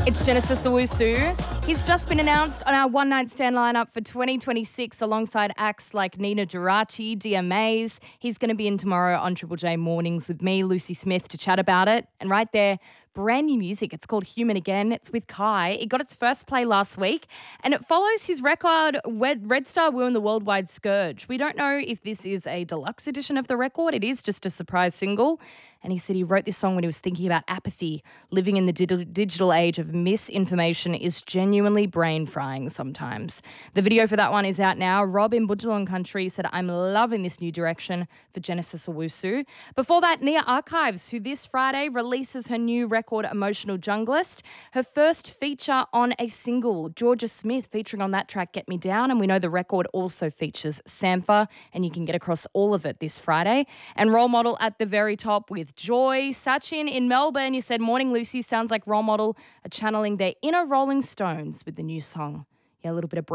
It's Genesis Owusu. He's just been announced on our One Night Stand lineup for 2026 alongside acts like Nina Geraci, Dia Mays. He's going to be in tomorrow on Triple J Mornings with me, Lucy Smith, to chat about it. And right there, brand new music. It's called Human Again. It's with Kai. It got its first play last week and it follows his record Red Star Woo and the Worldwide Scourge. We don't know if this is a deluxe edition of the record. It is just a surprise single. And he said he wrote this song when he was thinking about apathy. Living in the digital age of misinformation is genuinely brain-frying sometimes. The video for that one is out now. Rob in Budjalong Country said, I'm loving this new direction for Genesis Owusu. Before that, Nia Archives, who this Friday releases her new record, Emotional Junglist. Her first feature on a single, Georgia Smith, featuring on that track, Get Me Down. And we know the record also features Sampha, and you can get across all of it this Friday. And Role Model at the very top with Joy. Sachin in Melbourne, you said, morning Lucy, sounds like Role Model are channeling their inner Rolling Stones with the new song. Yeah, a little bit of